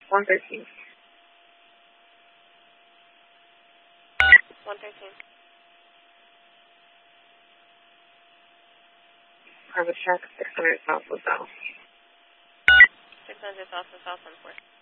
113. 113. Private check, 600 South LaSalle. 600 South LaSalle, 1-4.